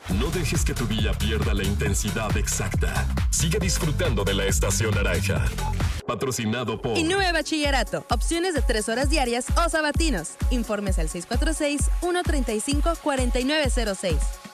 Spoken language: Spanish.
No dejes que tu día pierda la intensidad exacta. Sigue disfrutando de la Estación Naranja. Patrocinado por Inúe Bachillerato. Opciones de 3 horas diarias o sabatinos. Informes al 646-135-4906.